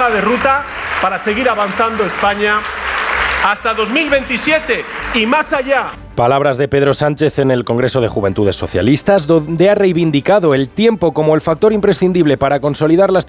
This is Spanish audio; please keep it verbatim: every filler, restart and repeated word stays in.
hoja de ruta para seguir avanzando España hasta dos mil veintisiete y más allá. Palabras de Pedro Sánchez en el Congreso de Juventudes Socialistas, donde ha reivindicado el tiempo como el factor imprescindible para consolidar la